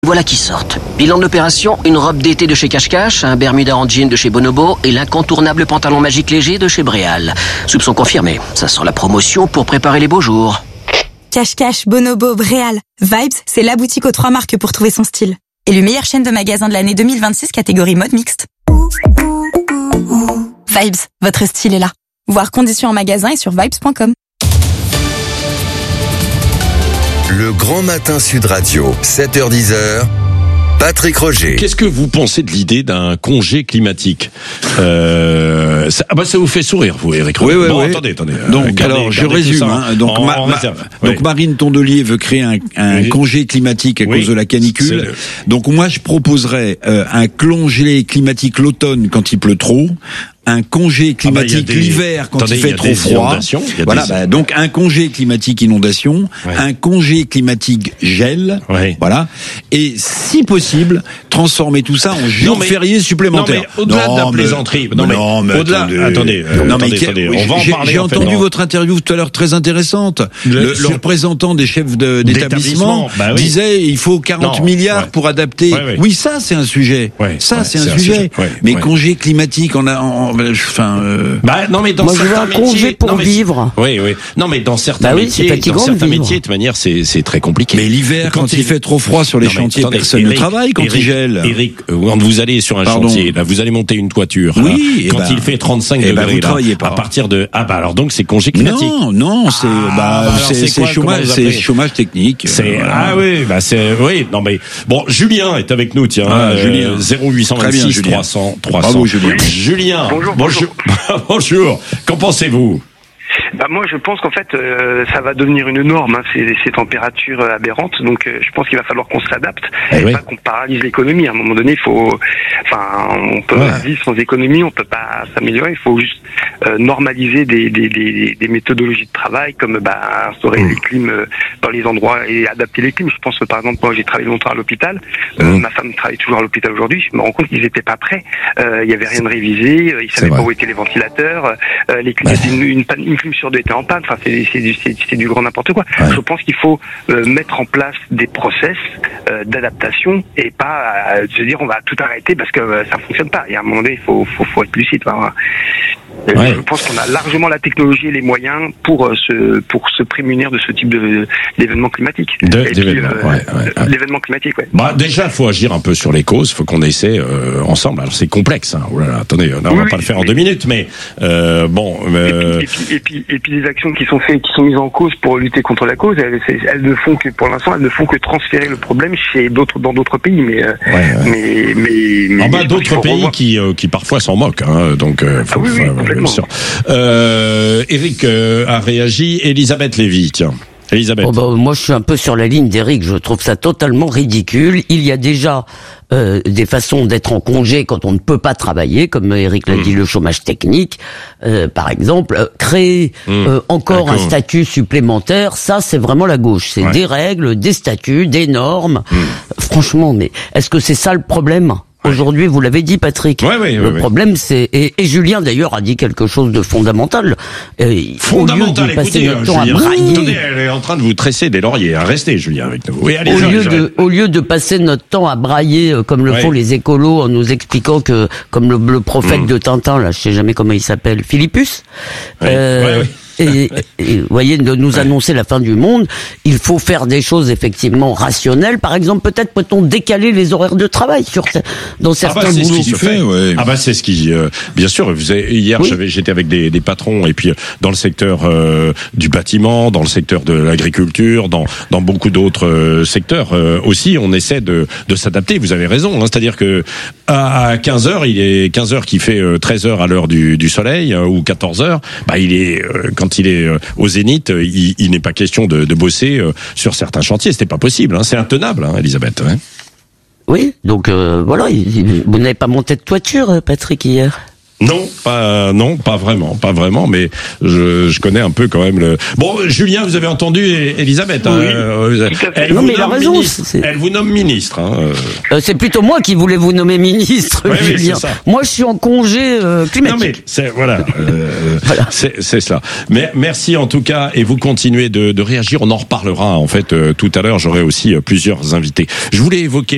Voilà qui sortent. Bilan de l'opération, une robe d'été de chez Cache Cache, un Bermuda en jean de chez Bonobo et l'incontournable pantalon magique léger de chez Bréal. Soupçon confirmé. Ça sent la promotion pour préparer les beaux jours. Cache Cache, Bonobo, Bréal. Vibes, c'est la boutique aux 3 marques pour trouver son style. Élue meilleure chaîne de magasins de l'année 2026 catégorie mode mixte. Vibes, votre style est là. Voir conditions en magasin et sur vibes.com. Le Grand Matin Sud Radio, 7h-10h, Patrick Roger. Qu'est-ce que vous pensez de l'idée d'un congé climatique ça vous fait sourire, vous, Eric. Oui. Attendez. Donc, je résume. Donc, Marine Tondelier veut créer un congé climatique à cause de la canicule. Donc, moi, je proposerais un congé climatique l'automne quand il pleut trop. Un congé climatique l'hiver quand il fait trop froid. Voilà, donc un congé climatique inondation, un congé climatique gel, voilà. Et si possible, transformer tout ça en jour férié supplémentaire. Au-delà de la plaisanterie. Au-delà. Attendez. On va en parler. J'ai entendu votre interview tout à l'heure très intéressante. Le représentant des chefs d'établissement disait il faut 40 milliards pour adapter. Oui, ça c'est un sujet. Ça c'est un sujet. Mais congé climatique, non, mais dans moi, certains métiers, congé pour vivre. Oui. Non, mais dans certains métiers, de toute manière, c'est très compliqué. Mais l'hiver, quand il fait trop froid sur les chantiers, personne ne travaille quand il gèle. Eric, quand vous allez sur un chantier, là, vous allez monter une toiture. Oui. Quand il fait 35 degrés, vous travaillez pas. À partir de, alors donc c'est congé climatique. Non, c'est chômage technique. Non mais bon, Julien est avec nous, tiens. Julien. 0826 300. Bravo, Julien. Julien. Bonjour. Qu'en pensez-vous? Moi, je pense qu'en fait, ça va devenir une norme, ces températures aberrantes. Donc, je pense qu'il va falloir qu'on s'adapte, pas qu'on paralyse l'économie. À un moment donné, on peut pas vivre sans économie, on peut pas s'améliorer. Il faut juste normaliser des méthodologies de travail, comme instaurer les clims dans les endroits et adapter les clims. Je pense que, par exemple, moi, j'ai travaillé longtemps à l'hôpital. Ma femme travaille toujours à l'hôpital aujourd'hui. Je me rends compte qu'ils étaient pas prêts. Il y avait rien de révisé. Ils savaient pas où étaient les ventilateurs. Les clims, une clim sur deux était en panne. Enfin, c'est du grand n'importe quoi. Je pense qu'il faut mettre en place des process d'adaptation et pas se dire on va tout arrêter parce que ça fonctionne pas. Il y a un moment donné, il faut être lucide. Je pense qu'on a largement la technologie et les moyens pour se prémunir de ce type d'événements climatiques. L'événement climatique, déjà, il faut agir un peu sur les causes. Il faut qu'on essaie ensemble. Alors c'est complexe. Attendez, on va pas le faire en 2 minutes, mais Et puis les actions qui sont mises en cause pour lutter contre la cause, elles ne font que, pour l'instant, elles ne font que transférer le problème dans d'autres pays. Mais d'autres pays qui parfois s'en moquent. Donc, bien sûr. Eric a réagi. Elisabeth Lévy, tiens. Elisabeth. Moi, je suis un peu sur la ligne d'Eric. Je trouve ça totalement ridicule. Il y a déjà des façons d'être en congé quand on ne peut pas travailler, comme Eric l'a dit, le chômage technique, par exemple. Créer encore un statut supplémentaire, ça, c'est vraiment la gauche. C'est des règles, des statuts, des normes. Franchement, mais est-ce que c'est ça le problème ? Aujourd'hui, vous l'avez dit, Patrick. Le problème, c'est et Julien d'ailleurs a dit quelque chose de fondamental. Fondamental. Passer notre temps Julien, à brailler. attendez, elle est en train de vous tresser des lauriers. Restez, Julien, avec nous. Oui, allez, au lieu de passer notre temps à brailler comme le font les écolos en nous expliquant que, comme le prophète de Tintin, là, je sais jamais comment il s'appelle, Philippus. Et vous voyez, de nous annoncer la fin du monde, il faut faire des choses effectivement rationnelles. Par exemple, peut-être peut-on décaler les horaires de travail dans certains boulots. C'est ce qui se fait. C'est ce qui, bien sûr. Hier, j'étais avec des patrons et puis dans le secteur du bâtiment, dans le secteur de l'agriculture, dans beaucoup d'autres secteurs aussi, on essaie de s'adapter. Vous avez raison. C'est-à-dire que à 15h, il est 15h qui fait 13h à l'heure du soleil ou 14h. Il est quand il est au zénith, il n'est pas question de bosser sur certains chantiers. C'était pas possible. C'est intenable, Elisabeth. Oui, donc voilà. Vous n'avez pas monté de toiture, Patrick, hier? Non, pas vraiment, mais je connais un peu quand même le. Bon, Julien, vous avez entendu Elisabeth. Elle mais il a raison. Elle vous nomme ministre. C'est plutôt moi qui voulais vous nommer ministre, Julien. Moi, je suis en congé climatique. Non mais c'est c'est cela. Mais merci en tout cas, et vous continuez de réagir. On en reparlera en fait tout à l'heure. J'aurai aussi plusieurs invités. Je voulais évoquer